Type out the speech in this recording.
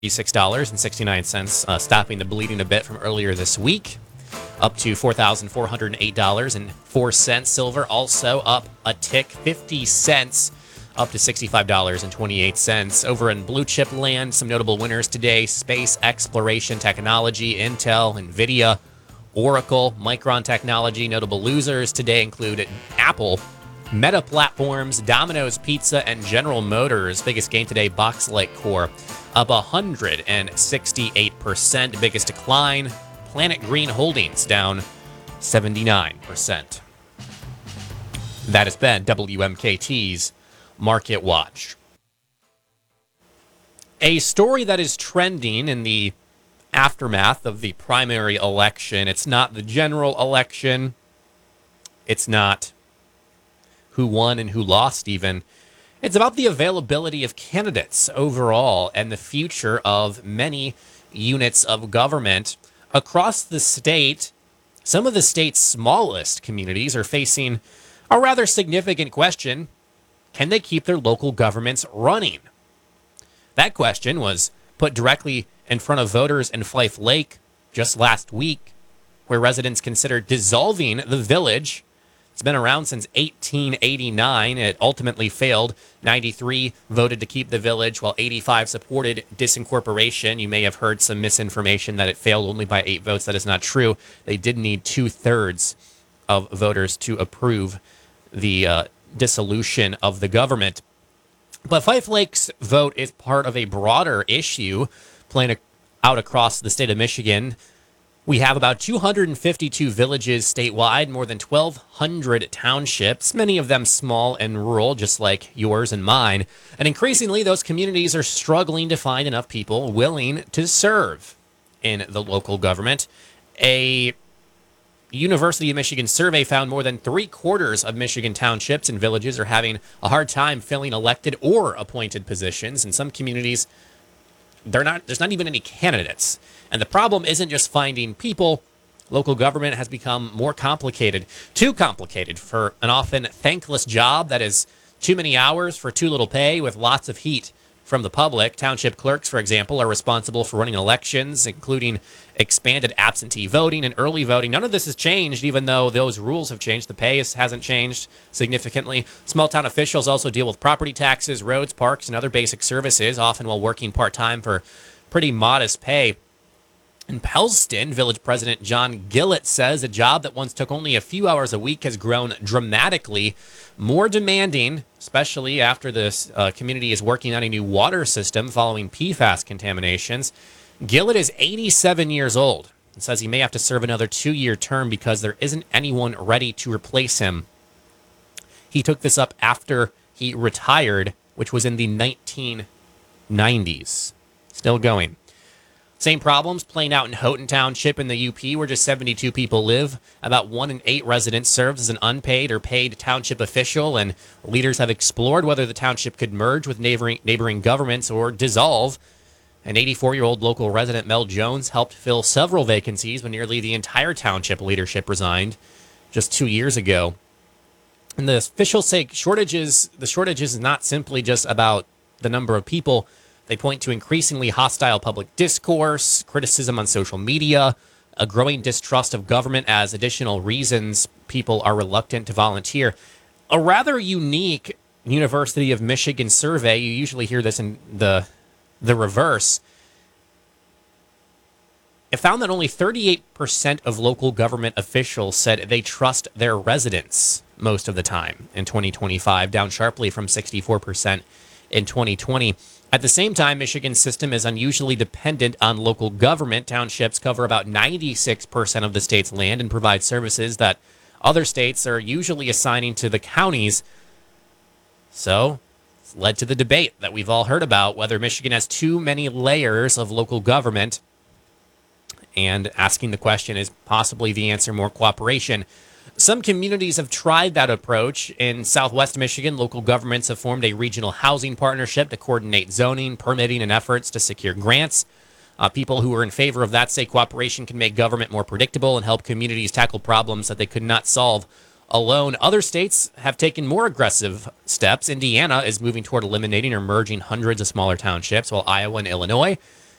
$6.69, stopping the bleeding a bit from earlier this week, up to $4,408.04. Silver also up a tick, 50 cents, up to $65.28. Over in blue chip land, some notable winners today: space exploration technology, Intel, NVIDIA, Oracle, Micron Technology. Notable losers today include Apple, Meta Platforms, Domino's Pizza, and General Motors. Biggest gain today, Boxlight Core, up 168%. Biggest decline, Planet Green Holdings, down 79%. That has been WMKT's Market Watch. A story that is trending in the aftermath of the primary election. It's not the general election. It's not who won and who lost even. It's about the availability of candidates overall and the future of many units of government across the state. Some of the state's smallest communities are facing a rather significant question: can they keep their local governments running? That question was put directly in front of voters in Fife Lake just last week, where residents considered dissolving the village. It's been around since 1889. It ultimately failed. 93 voted to keep the village, while 85 supported disincorporation. You may have heard some misinformation that it failed only by 8 votes. That is not true. They did need 2/3 of voters to approve the dissolution of the government. But Fife Lake's vote is part of a broader issue playing out across the state of Michigan. We have about 252 villages statewide, more than 1,200 townships, many of them small and rural, just like yours and mine. And increasingly, those communities are struggling to find enough people willing to serve in the local government. A University of Michigan survey found more than 3/4 of Michigan townships and villages are having a hard time filling elected or appointed positions. In some communities, there's not even any candidates. And the problem isn't just finding people. Local government has become more complicated, too complicated for an often thankless job that is too many hours for too little pay with lots of heat from the public. Township clerks, for example, are responsible for running elections, including expanded absentee voting and early voting. None of this has changed, even though those rules have changed. The pay hasn't changed significantly. Small town officials also deal with property taxes, roads, parks, and other basic services, often while working part-time for pretty modest pay. In Pellston, village president John Gillett says a job that once took only a few hours a week has grown dramatically more demanding, especially after this community is working on a new water system following PFAS contaminations. Gillett is 87 years old and says he may have to serve another 2-year term because there isn't anyone ready to replace him. He took this up after he retired, which was in the 1990s. Still going. Same problems playing out in Houghton Township in the UP, where just 72 people live. About 1 in 8 residents serves as an unpaid or paid township official, and leaders have explored whether the township could merge with neighboring governments or dissolve. An 84-year-old local resident, Mel Jones, helped fill several vacancies when nearly the entire township leadership resigned just 2 years ago. And the officials say the shortage is not simply just about the number of people. They point to increasingly hostile public discourse, criticism on social media, a growing distrust of government as additional reasons people are reluctant to volunteer. A rather unique University of Michigan survey, you usually hear this in the reverse, it found that only 38% of local government officials said they trust their residents most of the time in 2025, down sharply from 64% in 2020. At the same time, Michigan's system is unusually dependent on local government. Townships cover about 96% of the state's land and provide services that other states are usually assigning to the counties. So it's led to the debate that we've all heard about, whether Michigan has too many layers of local government. And asking the question, is possibly the answer more cooperation? Some communities have tried that approach. In Southwest Michigan, local governments have formed a regional housing partnership to coordinate zoning, permitting, and efforts to secure grants. People who are in favor of that say cooperation can make government more predictable and help communities tackle problems that they could not solve alone. Other states have taken more aggressive steps. Indiana is moving toward eliminating or merging hundreds of smaller townships, while Iowa and Illinois